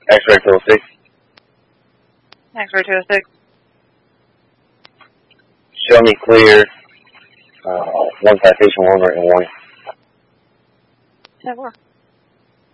X-ray 206. X-ray 206. Show me clear. One citation, one written warning. 10-4.